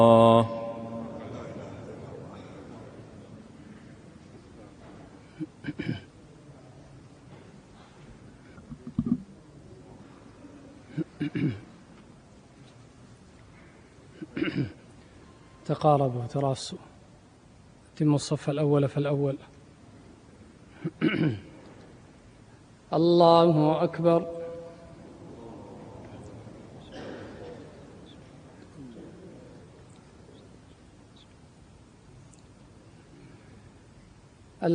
تقاربوا تراصوا، تموا الصف الأول فالأول. الله أكبر.